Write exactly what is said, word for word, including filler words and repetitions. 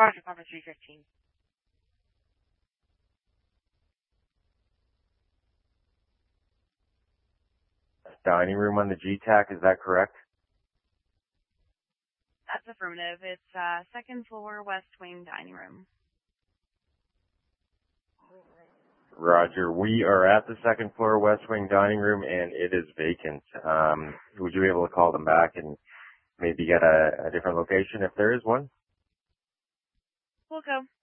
Roger, Papa three fifteen. Dining room on the G TAC, is that correct? That's affirmative. It's uh, second floor, west wing dining room. Roger, we are at the second floor west wing dining room and it is vacant. Um, would you be able to call them back and maybe get a, a different location if there is one? We'll go.